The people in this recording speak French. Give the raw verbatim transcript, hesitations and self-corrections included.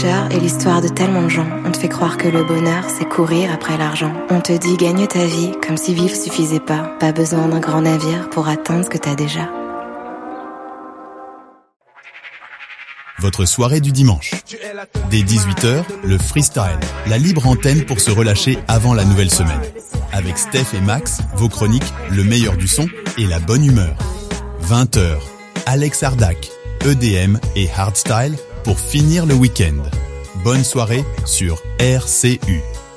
est l'histoire de tellement de gens. On te fait croire que le bonheur, c'est courir après l'argent. On te dit gagne ta vie, comme si vivre suffisait pas. Pas besoin d'un grand navire pour atteindre ce que t'as déjà. Votre soirée du dimanche. Dès dix-huit heures, le freestyle, la libre antenne pour se relâcher avant la nouvelle semaine. Avec Steph et Max, vos chroniques, le meilleur du son et la bonne humeur. vingt heures, Alex Ardac, E D M et Hardstyle pour finir le week-end. Bonne soirée sur R C U.